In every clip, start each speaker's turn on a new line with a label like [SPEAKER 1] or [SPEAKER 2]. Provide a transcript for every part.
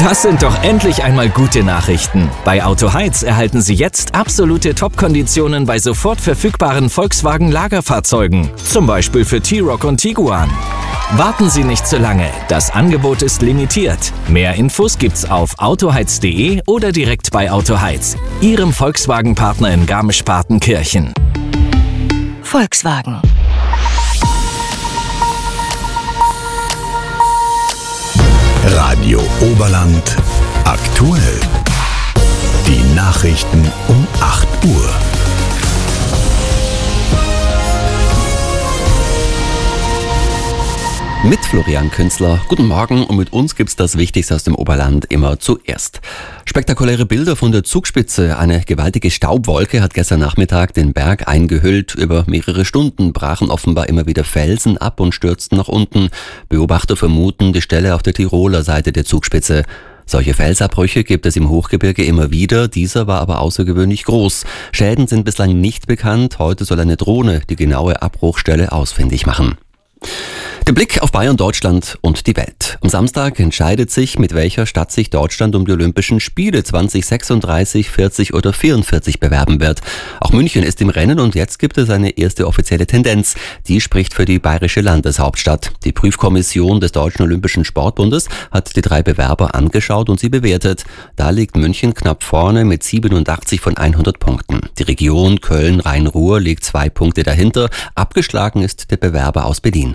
[SPEAKER 1] Das sind doch endlich einmal gute Nachrichten. Bei Autoheiz erhalten Sie jetzt absolute Top-Konditionen bei sofort verfügbaren Volkswagen-Lagerfahrzeugen. Zum Beispiel für T-Roc und Tiguan. Warten Sie nicht zu lange. Das Angebot ist limitiert. Mehr Infos gibt's auf autoheiz.de oder direkt bei Autoheiz, Ihrem Volkswagen-Partner in Garmisch-Partenkirchen.
[SPEAKER 2] Volkswagen.
[SPEAKER 3] Radio Oberland aktuell. Die Nachrichten um 8 Uhr.
[SPEAKER 4] Mit Florian Künzler. Guten Morgen, und mit uns gibt's das Wichtigste aus dem Oberland immer zuerst. Spektakuläre Bilder von der Zugspitze. Eine gewaltige Staubwolke hat gestern Nachmittag den Berg eingehüllt. Über mehrere Stunden brachen offenbar immer wieder Felsen ab und stürzten nach unten. Beobachter vermuten die Stelle auf der Tiroler Seite der Zugspitze. Solche Felsabbrüche gibt es im Hochgebirge immer wieder, dieser war aber außergewöhnlich groß. Schäden sind bislang nicht bekannt, heute soll eine Drohne die genaue Abbruchstelle ausfindig machen. Der Blick auf Bayern, Deutschland und die Welt. Am Samstag entscheidet sich, mit welcher Stadt sich Deutschland um die Olympischen Spiele 2036, 40 oder 44 bewerben wird. Auch München ist im Rennen und jetzt gibt es eine erste offizielle Tendenz. Die spricht für die bayerische Landeshauptstadt. Die Prüfkommission des Deutschen Olympischen Sportbundes hat die 3 Bewerber angeschaut und sie bewertet. Da liegt München knapp vorne mit 87 von 100 Punkten. Die Region Köln-Rhein-Ruhr liegt 2 Punkte dahinter. Abgeschlagen ist der Bewerber aus Berlin.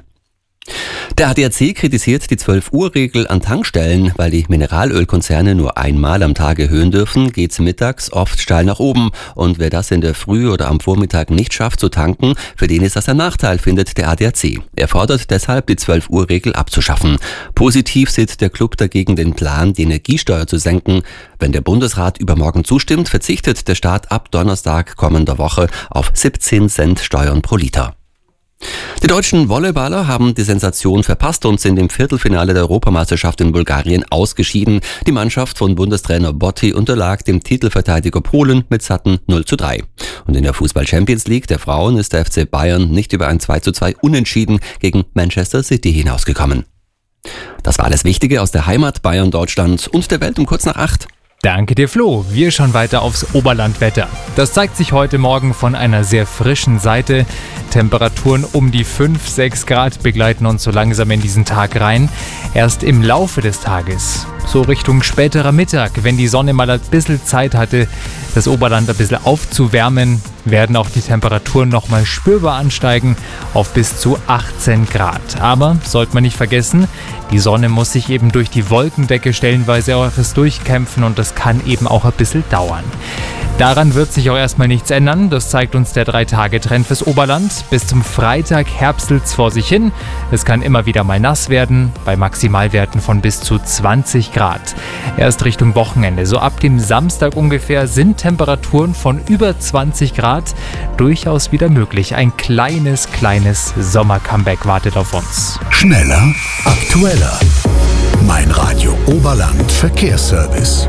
[SPEAKER 4] Der ADAC kritisiert die 12-Uhr-Regel an Tankstellen. Weil die Mineralölkonzerne nur einmal am Tag erhöhen dürfen, geht's mittags oft steil nach oben. Und wer das in der Früh oder am Vormittag nicht schafft zu tanken, für den ist das ein Nachteil, findet der ADAC. Er fordert deshalb, die 12-Uhr-Regel abzuschaffen. Positiv sieht der Club dagegen den Plan, die Energiesteuer zu senken. Wenn der Bundesrat übermorgen zustimmt, verzichtet der Staat ab Donnerstag kommender Woche auf 17 Cent Steuern pro Liter. Die deutschen Volleyballer haben die Sensation verpasst und sind im Viertelfinale der Europameisterschaft in Bulgarien ausgeschieden. Die Mannschaft von Bundestrainer Botti unterlag dem Titelverteidiger Polen mit satten 0:3. Und in der Fußball-Champions League der Frauen ist der FC Bayern nicht über ein 2:2 Unentschieden gegen Manchester City hinausgekommen. Das war alles Wichtige aus der Heimat, Bayern, Deutschland und der Welt um kurz nach 8.
[SPEAKER 5] Danke dir, Flo. Wir schauen weiter aufs Oberlandwetter. Das zeigt sich heute Morgen von einer sehr frischen Seite. Temperaturen um die 5-6 Grad begleiten uns so langsam in diesen Tag rein. Erst im Laufe des Tages, so Richtung späterer Mittag, wenn die Sonne mal ein bisschen Zeit hatte, das Oberland ein bisschen aufzuwärmen, werden auch die Temperaturen nochmal spürbar ansteigen auf bis zu 18 Grad. Aber sollte man nicht vergessen, die Sonne muss sich eben durch die Wolkendecke stellenweise auch etwas durchkämpfen und das kann eben auch ein bisschen dauern. Daran wird sich auch erstmal nichts ändern, das zeigt uns der 3-Tage-Trend fürs Oberland. Bis zum Freitag herbstelt's vor sich hin. Es kann immer wieder mal nass werden, bei Maximalwerten von bis zu 20 Grad. Erst Richtung Wochenende, so ab dem Samstag ungefähr, sind Temperaturen von über 20 Grad durchaus wieder möglich. Ein kleines Sommer-Comeback wartet auf uns.
[SPEAKER 3] Schneller, aktueller. Mein Radio Oberland Verkehrsservice.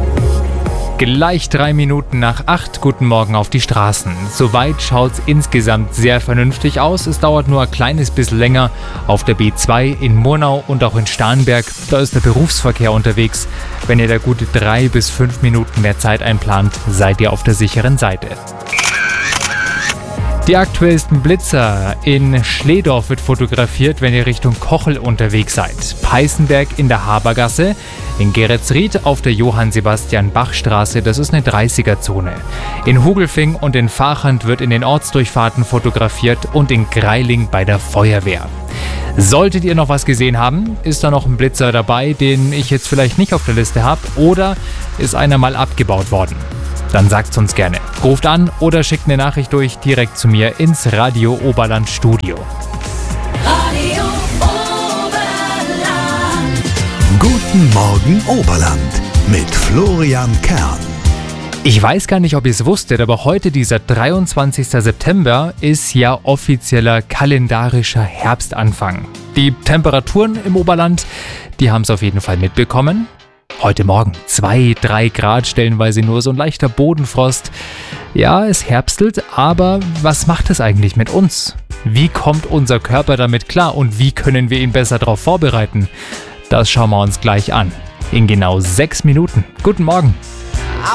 [SPEAKER 5] Gleich 3 Minuten nach 8, guten Morgen auf die Straßen. Soweit schaut's insgesamt sehr vernünftig aus. Es dauert nur ein kleines bisschen länger auf der B2 in Murnau und auch in Starnberg. Da ist der Berufsverkehr unterwegs. Wenn ihr da gute 3 bis 5 Minuten mehr Zeit einplant, seid ihr auf der sicheren Seite. Die aktuellsten Blitzer in Schledorf wird fotografiert, wenn ihr Richtung Kochel unterwegs seid. Peißenberg in der Habergasse, in Geretsried auf der Johann-Sebastian-Bach-Straße, das ist eine 30er-Zone. In Hugelfing und in Vachand wird in den Ortsdurchfahrten fotografiert und in Greiling bei der Feuerwehr. Solltet ihr noch was gesehen haben, ist da noch ein Blitzer dabei, den ich jetzt vielleicht nicht auf der Liste habe, oder ist einer mal abgebaut worden? Dann sagt's uns gerne. Ruft an oder schickt eine Nachricht durch direkt zu mir ins Radio Oberland Studio.
[SPEAKER 2] Radio Oberland.
[SPEAKER 3] Guten Morgen Oberland mit Florian Kern.
[SPEAKER 5] Ich weiß gar nicht, ob ihr es wusstet, aber heute, dieser 23. September, ist ja offizieller kalendarischer Herbstanfang. Die Temperaturen im Oberland, die haben es auf jeden Fall mitbekommen. Heute Morgen 2-3 Grad, stellenweise nur so ein leichter Bodenfrost. Ja, es herbstelt, aber was macht es eigentlich mit uns? Wie kommt unser Körper damit klar und wie können wir ihn besser darauf vorbereiten? Das schauen wir uns gleich an. in genau 6 Minuten. Guten Morgen.